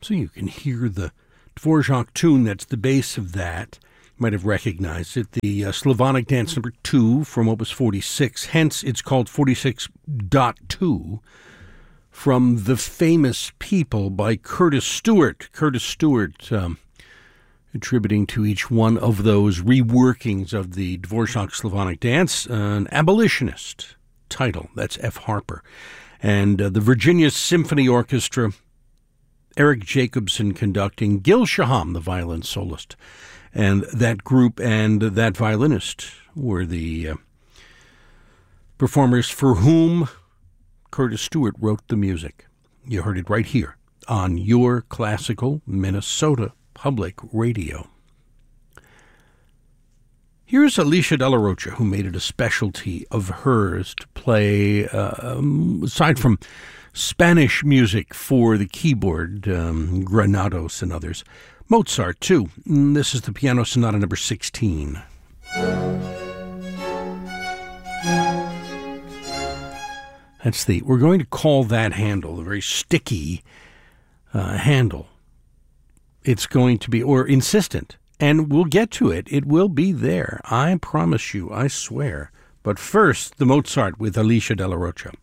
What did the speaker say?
So you can hear the Dvorak tune that's the base of that. You might have recognized it, the Slavonic Dance number 2 from Opus 46. Hence, it's called 46.2 from The Famous People by Curtis Stewart. Curtis Stewart attributing to each one of those reworkings of the Dvorak Slavonic Dance an abolitionist title. That's F. Harper. And the Virginia Symphony Orchestra, Eric Jacobson conducting, Gil Shaham, the violin soloist. And that group and that violinist were the performers for whom Curtis Stewart wrote the music. You heard it right here on your classical Minnesota Public Radio. Here's Alicia De La Rocha, who made it a specialty of hers to play, aside from Spanish music for the keyboard, Granados and others, Mozart, too. This is the Piano Sonata number 16. We're going to call that handle, the very sticky handle. It's going to be, or insistent, and we'll get to it. It will be there. I promise you, I swear. But first, the Mozart with Alicia De La Rocha.